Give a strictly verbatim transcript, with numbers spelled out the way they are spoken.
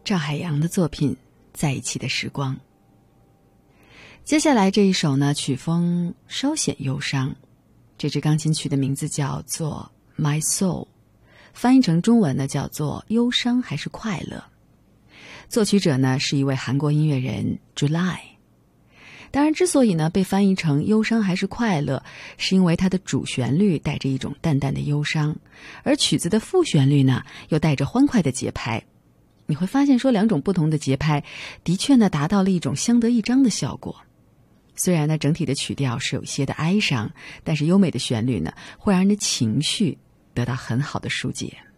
赵海洋的作品《在一起的时光》。接下来这一首呢，曲风稍显忧伤，这支钢琴曲的名字叫做 My Soul， 翻译成中文呢叫做忧伤还是快乐。作曲者呢是一位韩国音乐人 July。 当然之所以呢被翻译成忧伤还是快乐，是因为它的主旋律带着一种淡淡的忧伤，而曲子的副旋律呢又带着欢快的节拍。你会发现说两种不同的节拍的确呢达到了一种相得益彰的效果。虽然呢整体的曲调是有一些的哀伤，但是优美的旋律呢会让人的情绪得到很好的疏解。